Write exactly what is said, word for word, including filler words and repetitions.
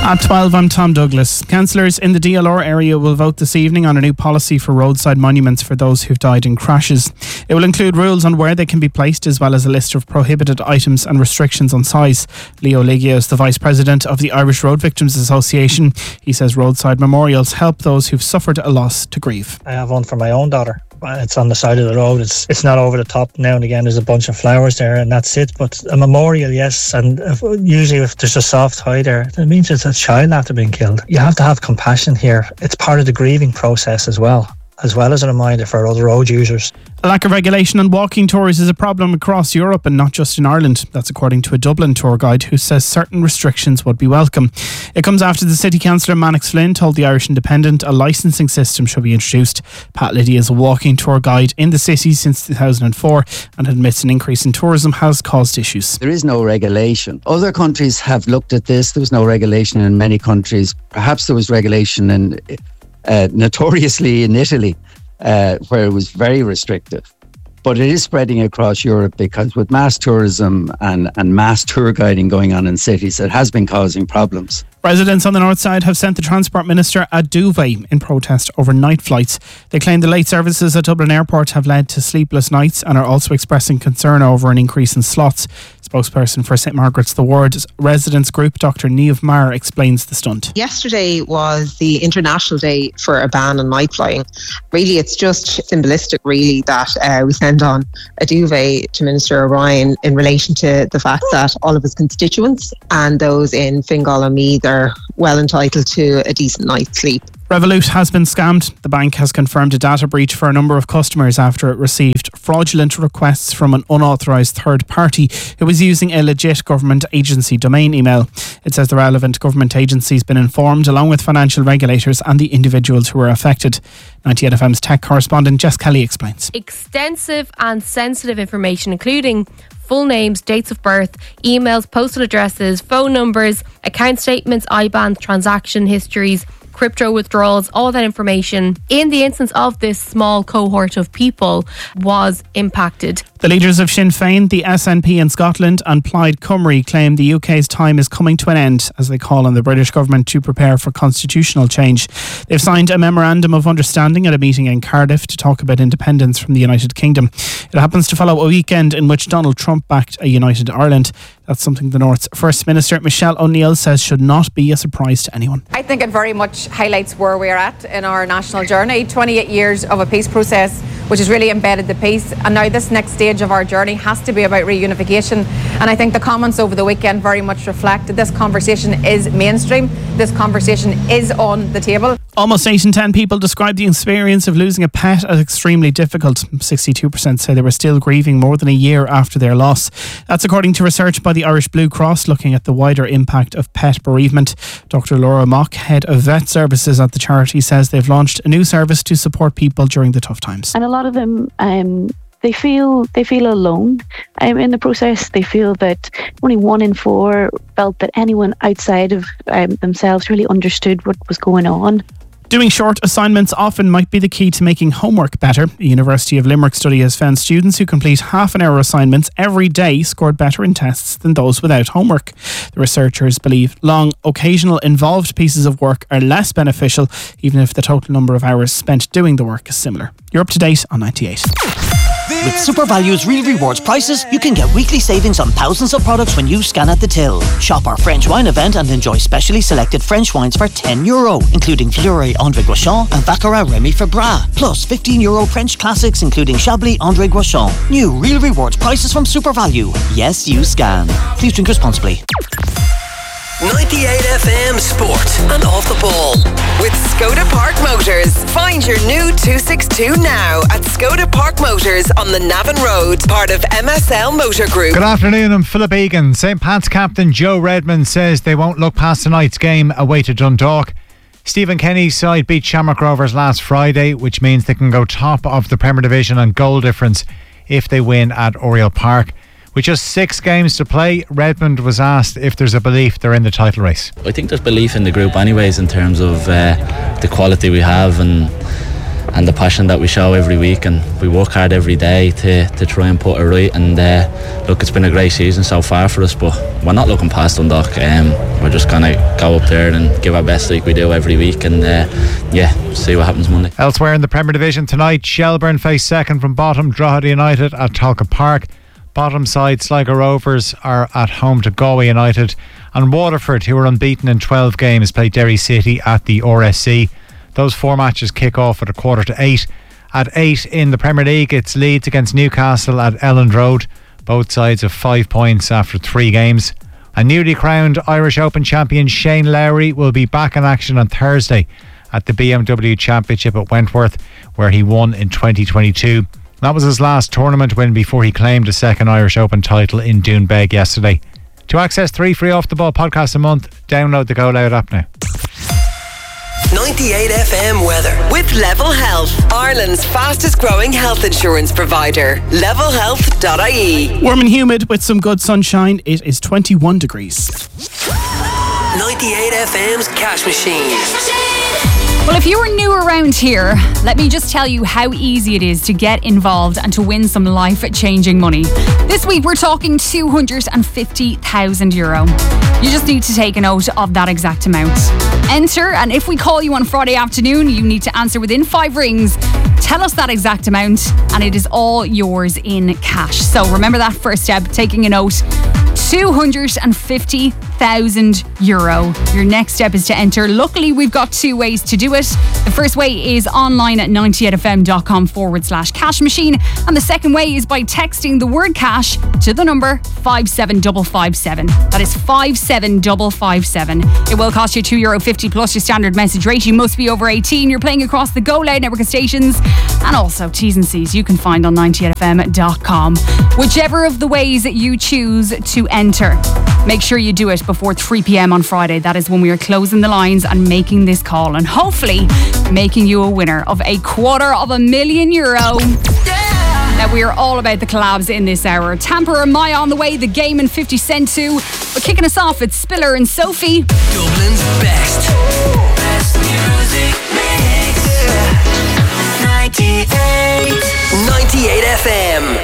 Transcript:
At twelve, I'm Tom Douglas. Councillors in the D L R area will vote this evening on a new policy for roadside monuments for those who've died in crashes. It will include rules on where they can be placed, as well as a list of prohibited items and restrictions on size. Leo Ligia is the Vice President of the Irish Road Victims Association. He says roadside memorials help those who've suffered a loss to grieve. I have one for my own daughter. It's on the side of the road. It's it's not over the top. Now and again there's a bunch of flowers there and that's it. But a memorial, yes. And if, usually if there's a soft tie there, it means it's a child after being killed. You have to have compassion here. It's part of the grieving process as well, as well as a reminder for other road users. A lack of regulation on walking tours is a problem across Europe and not just in Ireland. That's according to a Dublin tour guide who says certain restrictions would be welcome. It comes after the City Councillor Mannix Flynn told the Irish Independent a licensing system should be introduced. Pat Liddy is a walking tour guide in the city since two thousand four and admits an increase in tourism has caused issues. There is no regulation. Other countries have looked at this. There was no regulation in many countries. Perhaps there was regulation in, uh, notoriously in Italy. Uh, where it was very restrictive. But it is spreading across Europe because with mass tourism and, and mass tour guiding going on in cities, it has been causing problems. Residents on the north side have sent the Transport Minister a duvet in protest over night flights. They claim the late services at Dublin Airport have led to sleepless nights and are also expressing concern over an increase in slots. Spokesperson for St Margaret's the Ward's residents group, Doctor Niamh Maher, explains the stunt. Yesterday was the International Day for a ban on night flying. Really, it's just symbolistic, really, that uh, we send on a duvet to Minister O'Brien in relation to the fact that all of his constituents and those in Fingal and Meath are well entitled to a decent night's sleep. Revolut has been scammed. The bank has confirmed a data breach for a number of customers after it received fraudulent requests from an unauthorised third party who was using a legit government agency domain email. It says the relevant government agency has been informed, along with financial regulators and the individuals who were affected. ninety-eight F M's tech correspondent Jess Kelly explains. Extensive and sensitive information, including full names, dates of birth, emails, postal addresses, phone numbers, account statements, I B A Ns, transaction histories, crypto withdrawals, all that information in the instance of this small cohort of people was impacted. The leaders of Sinn Féin, the S N P in Scotland and Plaid Cymru claim the U K's time is coming to an end as they call on the British government to prepare for constitutional change. They've signed a memorandum of understanding at a meeting in Cardiff to talk about independence from the United Kingdom. It happens to follow a weekend in which Donald Trump backed a united Ireland. That's something the North's First Minister Michelle O'Neill says should not be a surprise to anyone. I think it very much highlights where we're at in our national journey. twenty-eight years of a peace process which has really embedded the peace, and now this next stage of our journey has to be about reunification. And I think the comments over the weekend very much reflect that this conversation is mainstream. This conversation is on the table. Almost eight in ten people describe the experience of losing a pet as extremely difficult. sixty-two percent say they were still grieving more than a year after their loss. That's according to research by the Irish Blue Cross looking at the wider impact of pet bereavement. Doctor Laura Mock, head of vet services at the charity, says they've launched a new service to support people during the tough times. And a lot of them um They feel they feel alone um, in the process. They feel that only one in four felt that anyone outside of um, themselves really understood what was going on. Doing short assignments often might be the key to making homework better. The University of Limerick study has found students who complete half an hour assignments every day scored better in tests than those without homework. The researchers believe long, occasional, involved pieces of work are less beneficial, even if the total number of hours spent doing the work is similar. You're up to date on ninety-eight. With SuperValue's Real Rewards prices, you can get weekly savings on thousands of products when you scan at the till. Shop our French wine event and enjoy specially selected French wines for ten euro, including Fleury André Guichon and Baccarat Remy Febra. Plus fifteen euro French classics, including Chablis André Guichon. New Real Rewards prices from SuperValue. Yes, you scan. Please drink responsibly. ninety-eight F M Sport and Off the Ball with Skoda Park Motors. Find your new two sixty-two now at Skoda Park Motors on the Navan Road, part of M S L Motor Group. Good afternoon, I'm Philip Egan. Saint Pat's captain Joe Redmond says they won't look past tonight's game away to Dundalk. Stephen Kenny's side beat Shamrock Rovers last Friday, which means they can go top of the Premier Division on goal difference if they win at Oriel Park. With just six games to play, Redmond was asked if there's a belief they're in the title race. I think there's belief in the group anyways in terms of uh, the quality we have, and and the passion that we show every week, and we work hard every day to, to try and put it right. And uh, look, it's been a great season so far for us, but we're not looking past Dundalk. Um, we're just going to go up there and give our best like we do every week, and uh, yeah, see what happens Monday. Elsewhere in the Premier Division tonight, Shelbourne face second from bottom Drogheda United at Talca Park. Bottom side Sligo Rovers are at home to Galway United, and Waterford, who are unbeaten in twelve games, play Derry City at the R S C. Those four matches kick off at a quarter to eight. At eight in the Premier League, it's Leeds against Newcastle at Elland Road. Both sides have five points after three games. A newly crowned Irish Open champion Shane Lowry will be back in action on Thursday at the B M W Championship at Wentworth, where he won in twenty twenty-two. That was his last tournament win before he claimed a second Irish Open title in Doonbeg yesterday. To access three free Off The Ball podcasts a month, download the Go Loud app now. ninety-eight F M weather with Level Health, Ireland's fastest growing health insurance provider. level health dot I E. Warm and humid with some good sunshine. It is twenty-one degrees. ninety-eight F M's Cash Machine. Well, if you are new around here, let me just tell you how easy it is to get involved and to win some life-changing money. This week we're talking two hundred fifty thousand euro. You just need to take a note of that exact amount. Enter, and if we call you on Friday afternoon, you need to answer within five rings. Tell us that exact amount, and it is all yours in cash. So remember that first step, taking a note. two hundred fifty thousand euro. Your next step is to enter. Luckily, we've got two ways to do it. The first way is online at ninety-eight f m dot com forward slash cash machine. And the second way is by texting the word cash to the number five seven five five seven. That is five seven five five seven. It will cost you two euro fifty plus your standard message rate. You must be over eighteen. You're playing across the Go Loud network of stations. And also T's and C's you can find on ninety-eight f m dot com. Whichever of the ways that you choose to enter, make sure you do it before three p m on Friday. That is when we are closing the lines and making this call, and hopefully making you a winner of a quarter of a million euro. Now, we are all about the collabs in this hour. Tamper and Maya on the way, The Game and fifty Cent too. But kicking us off, it's Spiller and Sophie. Dublin's best.